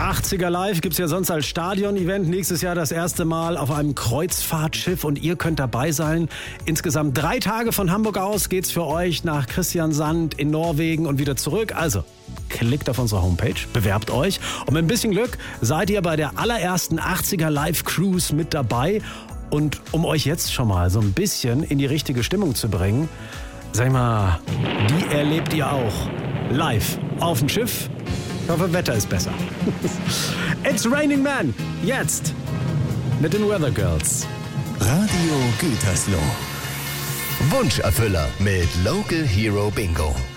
80er Live gibt es ja sonst als Stadion-Event. Nächstes Jahr das erste Mal auf einem Kreuzfahrtschiff und ihr könnt dabei sein. Insgesamt 3 Tage von Hamburg aus geht's für euch nach Kristiansand in Norwegen und wieder zurück. Also klickt auf unsere Homepage, bewerbt euch und mit ein bisschen Glück seid ihr bei der allerersten 80er Live Cruise mit dabei. Und um euch jetzt schon mal so ein bisschen in die richtige Stimmung zu bringen, sag ich mal, die erlebt ihr auch live auf dem Schiff. Ich hoffe, Wetter ist besser. It's Raining Man, jetzt mit den Weather Girls. Radio Gütersloh. Wunscherfüller mit Local Hero Bingo.